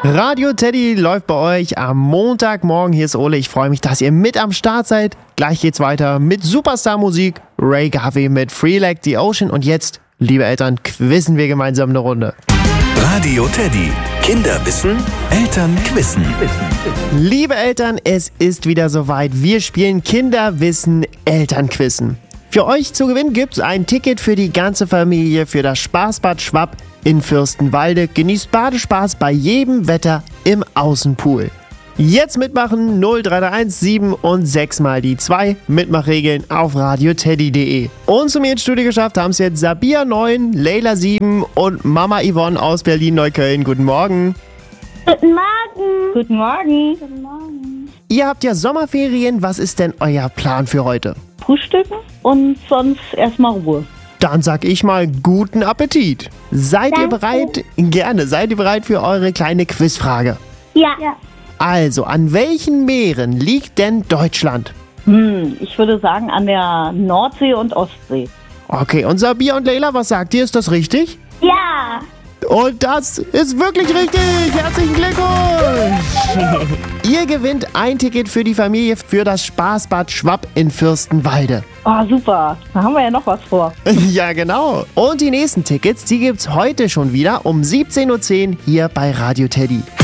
Radio Teddy läuft bei euch am Montagmorgen. Hier ist Ole. Ich freue mich, dass ihr mit am Start seid. Gleich geht's weiter mit Superstar-Musik. Ray Garvey mit Free Like the Ocean. Und jetzt, liebe Eltern, quizzen wir gemeinsam eine Runde. Radio Teddy. Kinder wissen, Eltern quizzen. Liebe Eltern, es ist wieder soweit. Wir spielen Kinderwissen, Elternquizzen. Für euch zu gewinnen gibt's ein Ticket für die ganze Familie für das Spaßbad Schwapp in Fürstenwalde. Genießt Badespaß bei jedem Wetter im Außenpool. Jetzt mitmachen 0331 7 und 6 mal die 2. Mitmachregeln auf radioteddy.de. Und zu mir ins Studio geschafft haben es jetzt Sabia 9, Leila 7 und Mama Yvonne aus Berlin-Neukölln. Guten Morgen. Guten Morgen. Guten Morgen. Guten Morgen. Ihr habt ja Sommerferien. Was ist denn euer Plan für heute? Frühstücken und sonst erstmal Ruhe. Dann sag ich mal guten Appetit. Seid ihr Danke. bereit? Gerne. Seid ihr bereit für eure kleine Quizfrage? Ja. Also, an welchen Meeren liegt denn Deutschland? Ich würde sagen an der Nordsee und Ostsee. Okay, und Sabia und Leila, was sagt ihr? Ist das richtig? Ja. Und das ist wirklich richtig. Herzlichen Glückwunsch. Ihr gewinnt ein Ticket für die Familie für das Spaßbad Schwapp in Fürstenwalde. Oh, super. Da haben wir ja noch was vor. Ja, genau. Und die nächsten Tickets, die gibt's heute schon wieder um 17:10 Uhr hier bei Radio Teddy.